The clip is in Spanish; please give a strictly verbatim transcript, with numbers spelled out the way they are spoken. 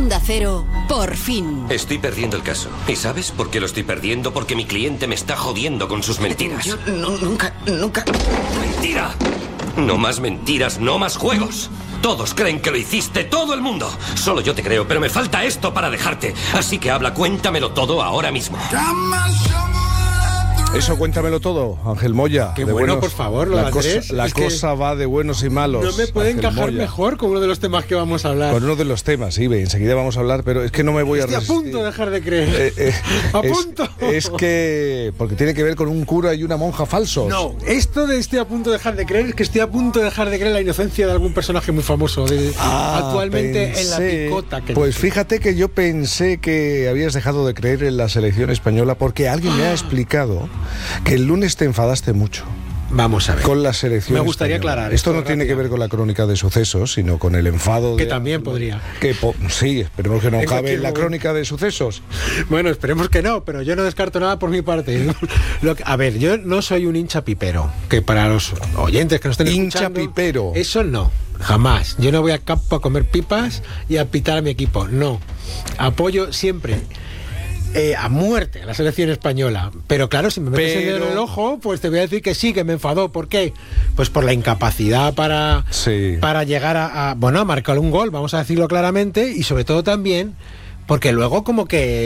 Onda Cero, por fin. Estoy perdiendo el caso. ¿Y sabes por qué lo estoy perdiendo? Porque mi cliente me está jodiendo con sus mentiras. Yo no, nunca, nunca... ¡Mentira! No más mentiras, no más juegos. Todos creen que lo hiciste, todo el mundo. Solo yo te creo, pero me falta esto para dejarte. Así que habla, cuéntamelo todo ahora mismo. Eso, cuéntamelo todo, Ángel Moya. Qué de bueno, buenos, por favor, lo La, de cosa, Andrés, la es que cosa va de buenos y malos. No me puede Ángel encajar Moya. mejor con uno de los temas que vamos a hablar. Con uno de los temas, sí, enseguida vamos a hablar, pero es que no me voy Estoy a resistir. a punto de dejar de creer. Eh, eh, a es, punto. Es que... Porque tiene que ver con un cura y una monja falsos. No, esto de estoy a punto de dejar de creer es que estoy a punto de dejar de creer la inocencia de algún personaje muy famoso de, Ah, actualmente pensé, en la picota. Que pues fíjate que yo pensé que habías dejado de creer en la selección española porque alguien me ha explicado que el lunes te enfadaste mucho. Vamos a ver. Con la selección Me gustaría española. aclarar Esto, esto no tiene que ver con la crónica de sucesos, sino con el enfado Que de... también podría. Que po- sí, esperemos que no En cabe cualquier en la momento. crónica de sucesos. Bueno, esperemos que no, pero yo no descarto nada por mi parte. Lo que- a ver, yo no soy un hincha pipero, que para los oyentes que nos estén Hincha escuchando... pipero. Eso no, jamás. Yo no voy a campo a comer pipas y a pitar a mi equipo, no. Apoyo siempre... Eh, a muerte la selección española, pero claro, si me metes el dedo Pero- en el ojo, pues te voy a decir que sí, que me enfadó. ¿Por qué? Pues por la incapacidad para, Sí. para llegar a, a, bueno, a marcar un gol, vamos a decirlo claramente, y sobre todo también porque luego como que